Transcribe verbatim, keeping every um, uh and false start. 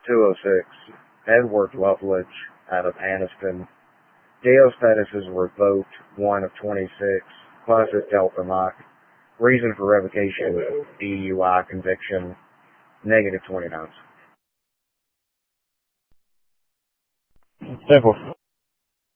two oh six, Edward Loveledge out of Anniston. Dio status is revoked, one of twenty-six, causes Delta Mach. Reason for revocation, D U I conviction, negative twenty-nine. Simple.